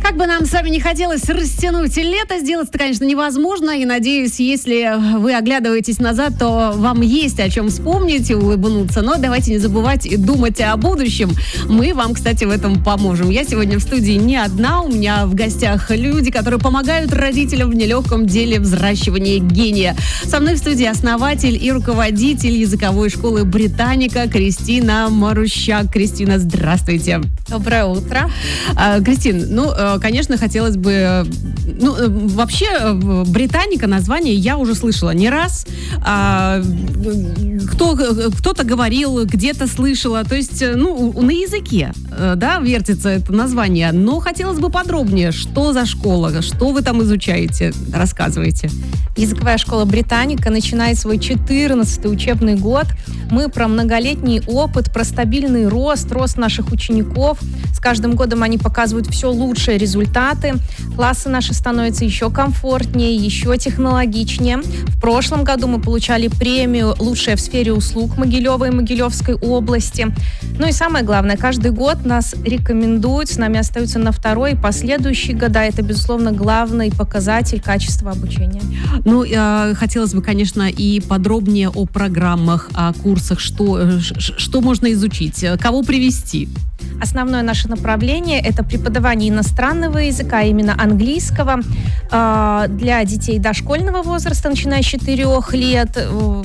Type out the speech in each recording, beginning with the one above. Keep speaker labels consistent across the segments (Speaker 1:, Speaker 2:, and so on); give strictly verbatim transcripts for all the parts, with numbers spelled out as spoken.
Speaker 1: Как бы нам с вами не хотелось растянуть лето, сделать это, конечно, невозможно. И надеюсь, если вы оглядываетесь назад, то вам есть о чем вспомнить и улыбнуться. Но давайте не забывать и думать о будущем. Мы вам, кстати, в этом поможем. Я сегодня в студии не одна. У меня в гостях люди, которые помогают родителям в нелегком деле взращивания гения. Со мной в студии основатель и руководитель языковой школы «Британика» Кристина Марущак. Кристина, здравствуйте.
Speaker 2: Доброе утро.
Speaker 1: А, Кристин, ну, конечно, хотелось бы... Ну, вообще, «Британика» название я уже слышала не раз. А, кто, кто-то говорил, где-то слышала. То есть, ну, на языке, да, вертится это название. Но хотелось бы подробнее, что за школа, что вы там изучаете, рассказывайте.
Speaker 2: Языковая школа «Британика» начинает свой четырнадцатый учебный год. Мы про многолетний опыт, про стабильный рост, рост наших учеников. С каждым годом они показывают все лучшие результаты. Классы наши становятся еще комфортнее, еще технологичнее. В прошлом году мы получали премию «Лучшая в сфере услуг» Могилева и Могилевской области. Ну и самое главное, каждый год нас рекомендуют, с нами остаются на второй и последующие года. Это, безусловно, главный показатель качества обучения.
Speaker 1: Ну, э, хотелось бы, конечно, и подробнее о программах, о курсах, что, что можно изучить, кого привести.
Speaker 2: Основное наше направление – это преподавание иностранного языка, именно английского, э, для детей дошкольного возраста, начиная с четырех лет, э,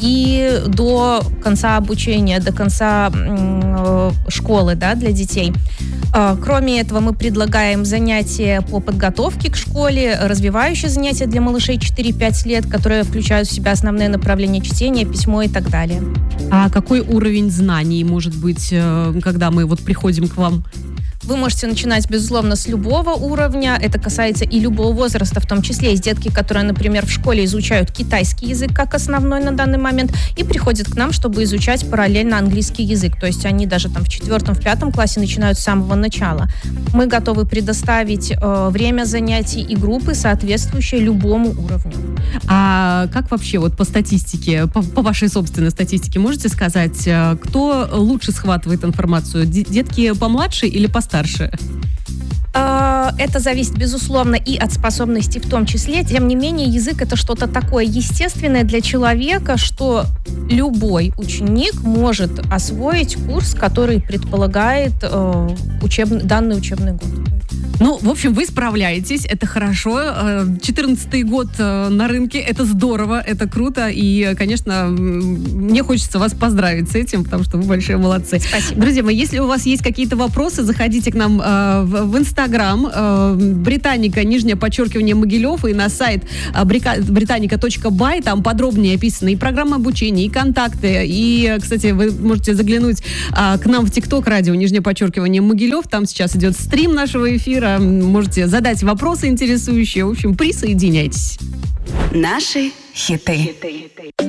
Speaker 2: и до конца обучения, до конца э, школы, да, для детей. Э, кроме этого, мы предлагаем занятия по подготовке к школе, развивающие занятия для малышей четыре-пять лет, которые включают в себя основные направления чтения, письмо и так далее.
Speaker 1: А какой уровень знаний, может быть, когда мы вот приходим к вам?
Speaker 2: Вы можете начинать, безусловно, с любого уровня. Это касается и любого возраста, в том числе есть детки, которые, например, в школе изучают китайский язык как основной на данный момент и приходят к нам, чтобы изучать параллельно английский язык. То есть они даже там в четвертом, в пятом классе начинают с самого начала. Мы готовы предоставить э, время занятий и группы, соответствующие любому уровню.
Speaker 1: А как вообще вот по статистике, по, по вашей собственной статистике, можете сказать, кто лучше схватывает информацию? Детки помладше или постарше?
Speaker 2: Это зависит, безусловно, и от способностей в том числе. Тем не менее, язык – это что-то такое естественное для человека, что любой ученик может освоить курс, который предполагает э, учеб... данный учебный год.
Speaker 1: Ну, в общем, вы справляетесь, это хорошо. четырнадцатый год на рынке, это здорово, это круто. И, конечно, мне хочется вас поздравить с этим, потому что вы большие молодцы.
Speaker 2: Спасибо.
Speaker 1: Друзья мои, если у вас есть какие-то вопросы, заходите к нам э, в, в Инстаграм, э, Британика, нижнее подчеркивание, Могилев, и на сайт э, британика точка бай, там подробнее описаны и программа обучения, и контакты. И, кстати, вы можете заглянуть э, к нам в ТикТок радио, нижнее подчеркивание, Могилев, там сейчас идет стрим нашего эфира. Можете задать вопросы интересующие. В общем, присоединяйтесь.
Speaker 3: Наши хиты.